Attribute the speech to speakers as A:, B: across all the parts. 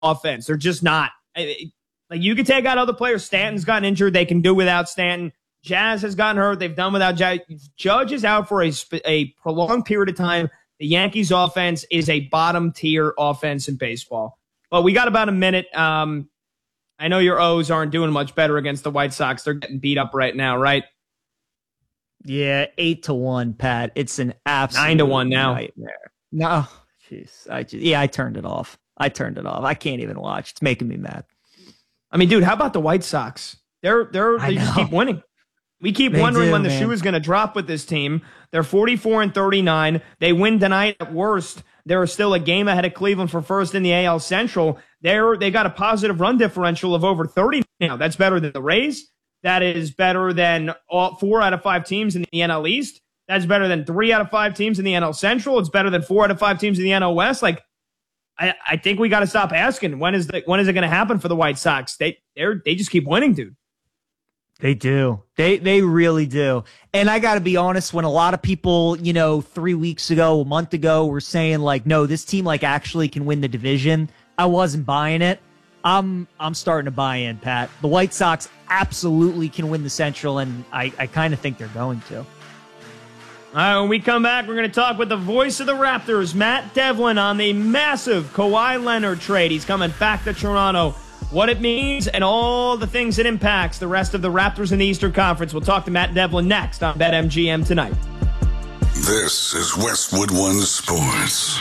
A: offense. They're just not. Like, you can take out other players. Stanton's gotten injured. They can do without Stanton. Jazz has gotten hurt. They've done without Jazz. Judge is out for a prolonged period of time. The Yankees offense is a bottom tier offense in baseball. But we got about a minute. I know your O's aren't doing much better against the White Sox. They're getting beat up right now, right?
B: Yeah, 8-1, Pat. It's an absolute
A: 9-1 now.
B: Nightmare. No, jeez. I turned it off. I can't even watch. It's making me mad.
A: I mean, dude, how about the White Sox? They just keep winning. We keep wondering when the shoe is going to drop with this team. They're 44-39. They win tonight at worst. They're still a game ahead of Cleveland for first in the AL Central. They got a positive run differential of over 30 now. That's better than the Rays. That is better than 4 out of 5 teams in the NL East. That's better than 3 out of 5 teams in the NL Central. It's better than 4 out of 5 teams in the NL West. Like, I think we got to stop asking when is it going to happen for the White Sox? They just keep winning, dude.
B: They do. They really do. And I got to be honest, when a lot of people, 3 weeks ago, a month ago, were saying like, no, this team like actually can win the division, I wasn't buying it. I'm starting to buy in, Pat. The White Sox absolutely can win the Central, and I kind of think they're going to.
A: All right, when we come back, we're going to talk with the voice of the Raptors, Matt Devlin, on the massive Kawhi Leonard trade. He's coming back to Toronto. What it means and all the things it impacts the rest of the Raptors in the Eastern Conference. We'll talk to Matt Devlin next on BetMGM tonight.
C: This is Westwood One Sports.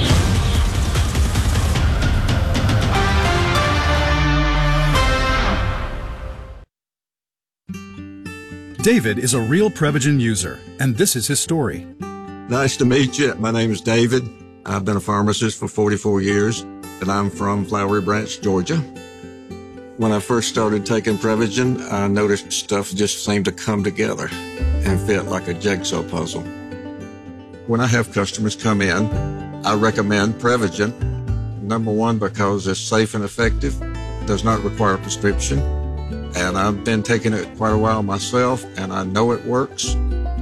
D: David is a real Prevagen user, and this is his story.
E: Nice to meet you. My name is David. I've been a pharmacist for 44 years, and I'm from Flowery Branch, Georgia. When I first started taking Prevagen, I noticed stuff just seemed to come together and fit like a jigsaw puzzle. When I have customers come in, I recommend Prevagen. Number one, because it's safe and effective, does not require a prescription, and I've been taking it quite a while myself, and I know it works.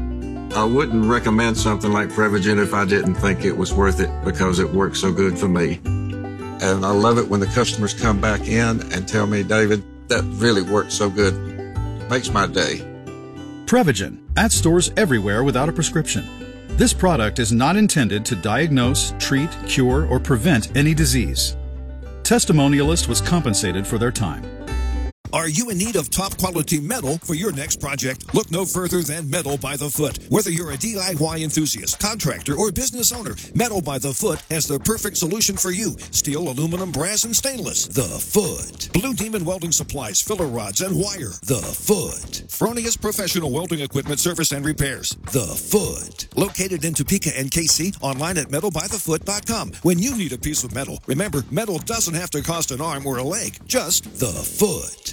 E: I wouldn't recommend something like Prevagen if I didn't think it was worth it because it works so good for me. And I love it when the customers come back in and tell me, David, that really worked so good. Makes my day.
D: Prevagen, at stores everywhere without a prescription. This product is not intended to diagnose, treat, cure, or prevent any disease. Testimonialist was compensated for their time.
F: Are you in need of top-quality metal for your next project? Look no further than Metal by the Foot. Whether you're a DIY enthusiast, contractor, or business owner, Metal by the Foot has the perfect solution for you. Steel, aluminum, brass, and stainless. The Foot. Blue Demon Welding Supplies, filler rods, and wire. The Foot. Fronius Professional Welding Equipment Service and Repairs. The Foot. Located in Topeka and KC, online at metalbythefoot.com. When you need a piece of metal, remember, metal doesn't have to cost an arm or a leg. Just the Foot.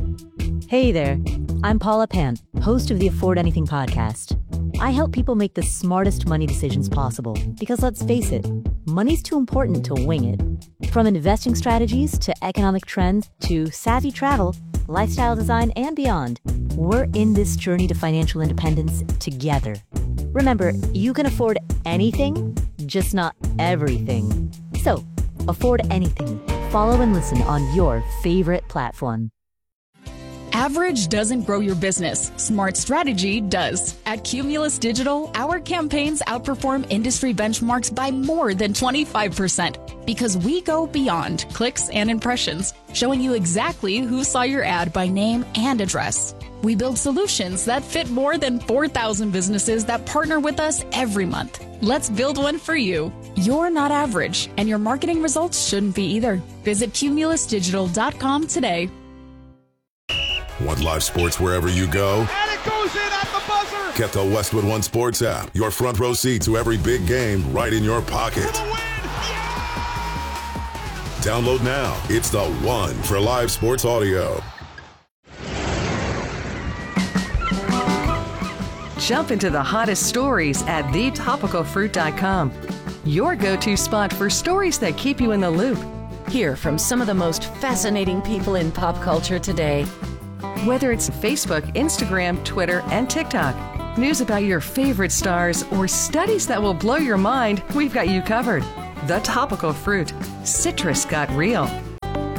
G: Hey there, I'm Paula Pan, host of the Afford Anything podcast. I help people make the smartest money decisions possible because let's face it, money's too important to wing it. From investing strategies to economic trends to savvy travel, lifestyle design, and beyond, we're in this journey to financial independence together. Remember, you can afford anything, just not everything. So, afford anything. Follow and listen on your favorite platform.
H: Average doesn't grow your business. Smart strategy does. At Cumulus Digital, our campaigns outperform industry benchmarks by more than 25% because we go beyond clicks and impressions, showing you exactly who saw your ad by name and address. We build solutions that fit more than 4,000 businesses that partner with us every month. Let's build one for you. You're not average, and your marketing results shouldn't be either. Visit cumulusdigital.com today.
C: Want live sports wherever you go?
I: And it goes in at the buzzer!
C: Get the Westwood One Sports app. Your front row seat to every big game right in your pocket.
I: For the win! Yeah!
C: Download now. It's the one for live sports audio.
J: Jump into the hottest stories at thetopicalfruit.com. Your go-to spot for stories that keep you in the loop.
K: Hear from some of the most fascinating people in pop culture today.
J: Whether it's Facebook, Instagram, Twitter, and TikTok, news about your favorite stars, or studies that will blow your mind, we've got you covered. The Topical Fruit. Citrus got real.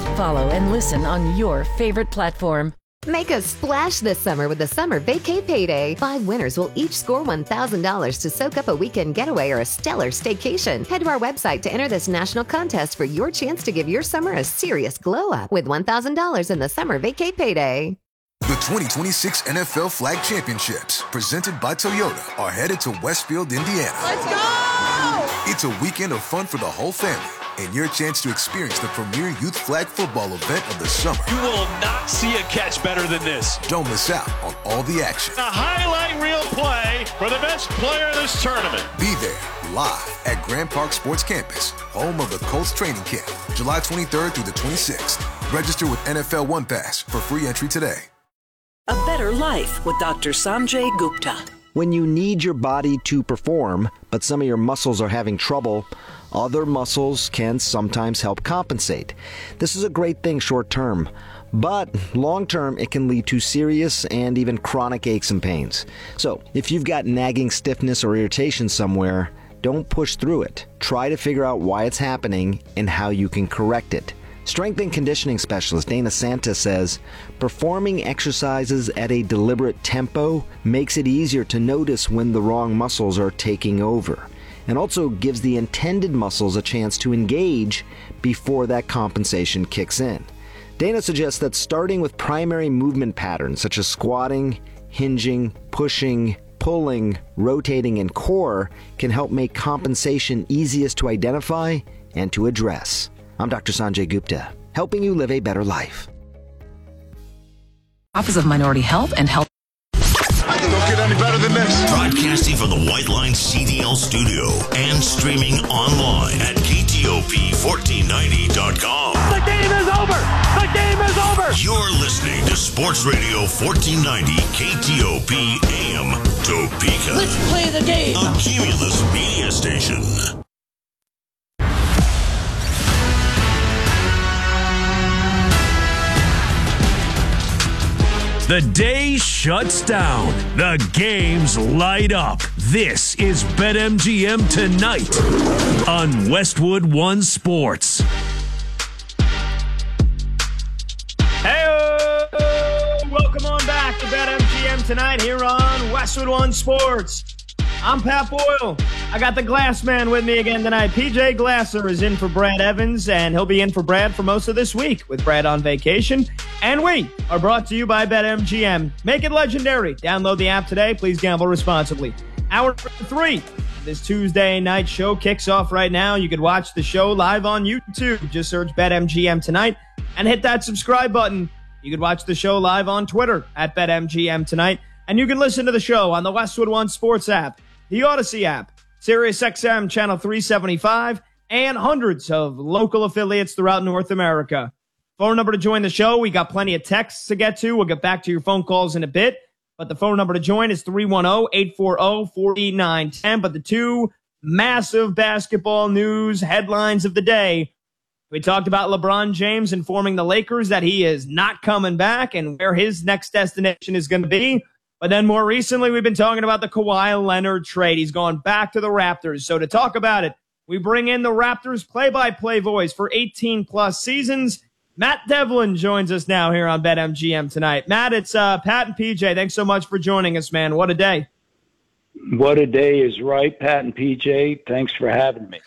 K: Follow and listen on your favorite platform.
L: Make a splash this summer with the Summer Vacay Payday. 5 winners will each score $1,000 to soak up a weekend getaway or a stellar staycation. Head to our website to enter this national contest for your chance to give your summer a serious glow up with $1,000 in the Summer Vacay Payday.
M: The 2026 NFL Flag Championships, presented by Toyota, are headed to Westfield, Indiana.
I: Let's go!
M: It's a weekend of fun for the whole family, and your chance to experience the premier youth flag football event of the summer.
N: You will not see a catch better than this.
M: Don't miss out on all the action.
N: A highlight reel play for the best player of this tournament.
M: Be there live at Grand Park Sports Campus, home of the Colts training camp, July 23rd through the 26th. Register with NFL One Pass for free entry today.
O: A better life with Dr. Sanjay Gupta.
P: When you need your body to perform, but some of your muscles are having trouble, other muscles can sometimes help compensate. This is a great thing short term, but long term it can lead to serious and even chronic aches and pains. So if you've got nagging stiffness or irritation somewhere, don't push through it. Try to figure out why it's happening and how you can correct it. Strength and conditioning specialist Dana Santa says, performing exercises at a deliberate tempo makes it easier to notice when the wrong muscles are taking over, and also gives the intended muscles a chance to engage before that compensation kicks in. Dana suggests that starting with primary movement patterns such as squatting, hinging, pushing, pulling, rotating, and core can help make compensation easiest to identify and to address. I'm Dr. Sanjay Gupta, helping you live a better life.
J: Office of Minority Health and Health.
C: Don't get any better than this.
Q: Broadcasting from the White Line CDL studio and streaming online at KTOP1490.com.
I: The game is over! The game is over!
Q: You're listening to Sports Radio 1490 KTOP AM Topeka.
I: Let's play the game!
Q: A Cumulus media station.
R: The day shuts down. The games light up. This is BetMGM Tonight on Westwood One Sports.
A: Hey, welcome on back to BetMGM Tonight here on Westwood One Sports. I'm Pat Boyle. I got the Glass Man with me again tonight. PJ Glasser is in for Brad Evans, and he'll be in for Brad for most of this week with Brad on vacation. And we are brought to you by BetMGM. Make it legendary. Download the app today. Please gamble responsibly. Hour 3. This Tuesday night show kicks off right now. You could watch the show live on YouTube. Just search BetMGM Tonight and hit that subscribe button. You could watch the show live on Twitter at BetMGM Tonight. And you can listen to the show on the Westwood One Sports app, the Odyssey app, SiriusXM Channel 375, and hundreds of local affiliates throughout North America. Phone number to join the show. We got plenty of texts to get to. We'll get back to your phone calls in a bit. But the phone number to join is 310-840-4910. But the two massive basketball news headlines of the day. We talked about LeBron James informing the Lakers that he is not coming back and where his next destination is going to be. But then more recently, we've been talking about the Kawhi Leonard trade. He's gone back to the Raptors. So to talk about it, we bring in the Raptors play-by-play voice for 18-plus seasons. Matt Devlin joins us now here on BetMGM Tonight. Matt, it's Pat and PJ. Thanks so much for joining us, man. What a day.
S: What a day is right, Pat and PJ. Thanks for having me.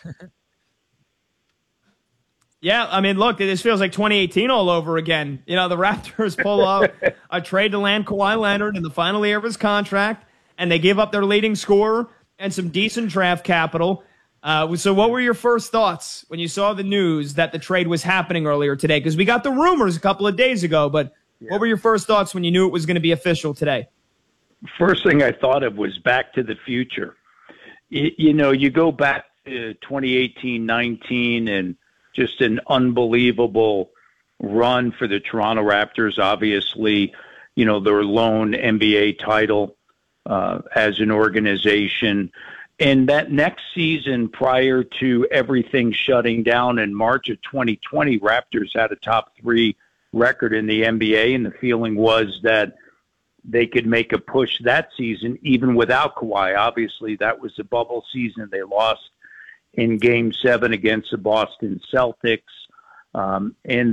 A: Yeah, I mean, look, this feels like 2018 all over again. You know, the Raptors pull off a trade to land Kawhi Leonard in the final year of his contract, and they give up their leading scorer and some decent draft capital. So what were your first thoughts when you saw the news that the trade was happening earlier today? Because we got the rumors a couple of days ago, but what were your first thoughts when you knew it was going to be official today?
S: First thing I thought of was Back to the Future. You know, you go back to 2018-19 and just an unbelievable run for the Toronto Raptors. Obviously, you know, their lone NBA title as an organization. And that next season, prior to everything shutting down in March of 2020, Raptors had a top 3 record in the NBA, and the feeling was that they could make a push that season, even without Kawhi. Obviously, that was a bubble season. They lost in Game 7 against the Boston Celtics. And